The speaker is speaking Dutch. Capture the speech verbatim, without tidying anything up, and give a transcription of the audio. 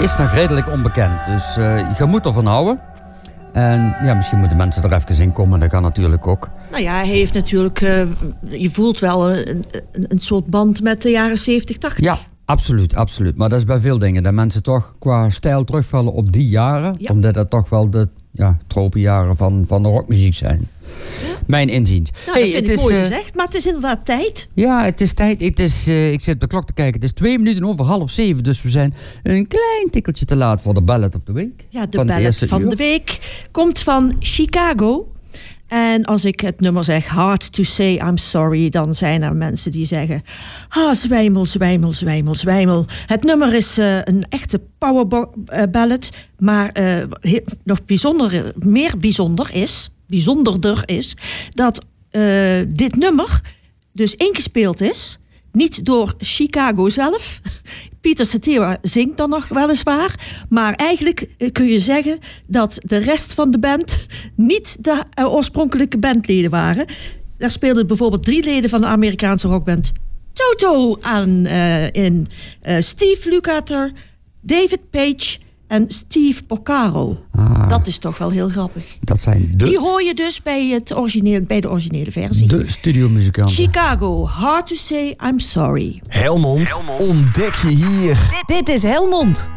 is nog redelijk onbekend. Dus uh, je moet ervan houden. En ja, misschien moeten mensen er even in komen. Dat kan natuurlijk ook. Nou ja, hij heeft natuurlijk... Uh, je voelt wel een, een, een soort band met de jaren zeventig, tachtig. Ja, absoluut, absoluut. Maar dat is bij veel dingen. Dat mensen toch qua stijl terugvallen op die jaren. Ja. Omdat dat toch wel de ja, tropenjaren van, van de rockmuziek zijn. Ja. Mijn inziens. Nou, hey, dat vind ik is, mooi gezegd, maar het is inderdaad tijd. Ja, het is tijd. Het is, uh, ik zit op de klok te kijken. Het is twee minuten over half zeven. Dus we zijn een klein tikkeltje te laat voor de Ballad of the Week. Ja, de Ballad van uur. de Week komt van Chicago. En als ik het nummer zeg, Hard to Say I'm Sorry, dan zijn er mensen die zeggen, ah, zwijmel, zwijmel, zwijmel, zwijmel. Het nummer is uh, een echte power ballad, maar uh, heel, nog bijzonder, meer bijzonder is, bijzonderder is, dat uh, dit nummer dus ingespeeld is, niet door Chicago zelf. Peter Cetera zingt dan nog weliswaar. Maar eigenlijk kun je zeggen dat de rest van de band niet de oorspronkelijke bandleden waren. Daar speelden bijvoorbeeld drie leden van de Amerikaanse rockband Toto aan uh, in. Uh, Steve Lukather, David Page en Steve Porcaro. Ah, dat is toch wel heel grappig. Dat zijn de... Die hoor je dus bij, het origineel, bij de originele versie. De studiomuzikanten. Chicago, Hard to Say I'm Sorry. Helmond, Helmond. Ontdek je hier. Dit, dit is Helmond.